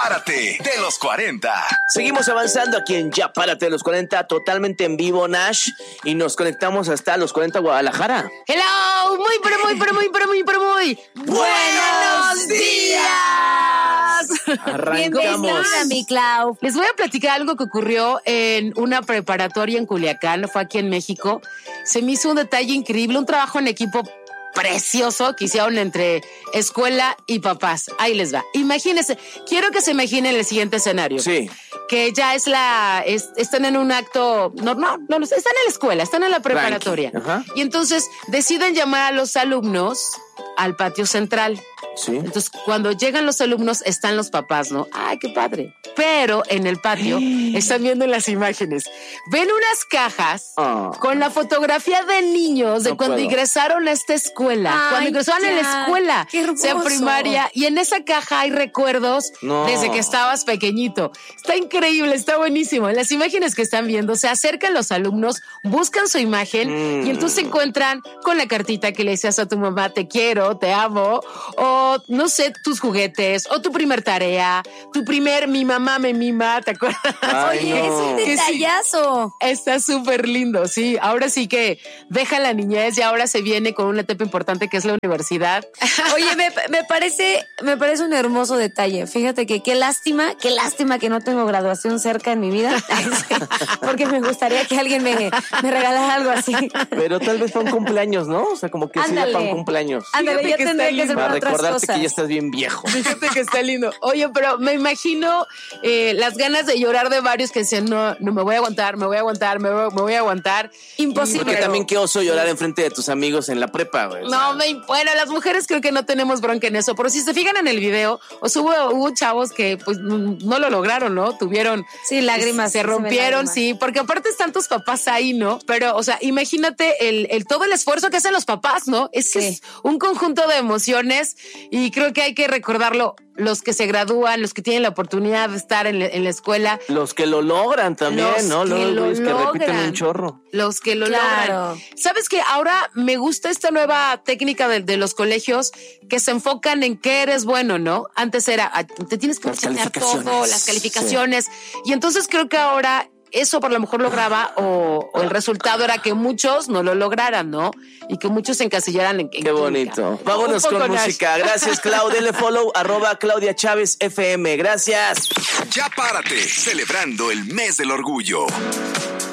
Párate de los 40. Seguimos avanzando aquí en Ya Párate de los 40, totalmente en vivo, Nash, y nos conectamos hasta los 40 Guadalajara. Hello, muy buenos días. Arrancamos. Bienvenida, mi Clau. Les voy a platicar algo que ocurrió en una preparatoria en Culiacán, fue aquí en México. Se me hizo un detalle increíble, un trabajo en equipo precioso que hicieron entre escuela y papás. Ahí les va. Imagínense, quiero que se imaginen el siguiente escenario. Sí. Que ya están en un acto normal, no, están en la escuela, están en la preparatoria. Y entonces deciden llamar a los alumnos al patio central. Sí. Entonces, cuando llegan los alumnos, están los papás, ¿no? ¡Ay, qué padre! Pero en el patio están viendo las imágenes. Ven unas cajas con la fotografía de niños de cuando ingresaron a esta escuela. Cuando ingresaron en la escuela, sea primaria. Y en esa caja hay recuerdos desde que estabas pequeñito. Está increíble, está buenísimo. En las imágenes que están viendo, se acercan los alumnos, buscan su imagen y entonces se encuentran con la cartita que le decías a tu mamá, te quiero, te amo, o no sé, tus juguetes, o tu primer tarea, tu primer mi mamá me mima, ¿te acuerdas? Oye, es un detallazo. Sí, está súper lindo, sí. Ahora sí que deja la niñez y ahora se viene con una etapa importante que es la universidad. Oye, me parece un hermoso detalle. Fíjate que qué lástima que no tengo graduación cerca en mi vida, porque me gustaría que alguien me regalara algo así. Pero tal vez para un cumpleaños, ¿no? O sea, como que sí para un cumpleaños. Ándale, ya tendría que ser para otras recordarte cosas. Que ya estás bien viejo. Fíjate que está lindo. Oye, pero me imagino las ganas de llorar de varios que decían, no me voy a aguantar, me voy a aguantar. Imposible. Porque también qué oso llorar enfrente de tus amigos en la prepa, güey. Bueno, las mujeres creo que no tenemos bronca en eso, pero si se fijan en el video, hubo chavos que pues no lo lograron, ¿no? Tuvieron lágrimas. Se rompieron, sí, porque aparte están tus papás ahí, ¿no? Pero, o sea, imagínate el todo el esfuerzo que hacen los papás, ¿no? Es un conjunto de emociones y creo que hay que recordarlo. Los que se gradúan, los que tienen la oportunidad de estar en la escuela. Los que lo logran también, ¿no? Los que repiten un chorro. Los que lo logran. ¿Sabes qué? Ahora me gusta esta nueva técnica de los colegios que se enfocan en qué eres bueno, ¿no? Antes era, te tienes que enseñar todo, las calificaciones. Sí. Y entonces creo que ahora eso por lo mejor lograba o el resultado era que muchos no lo lograran, ¿no? Y que muchos se encasillaran en qué bonito. Vámonos con música. Gracias, Clau. Dele follow, @Claudia Chávez FM. Gracias. Ya Párate, celebrando el mes del orgullo.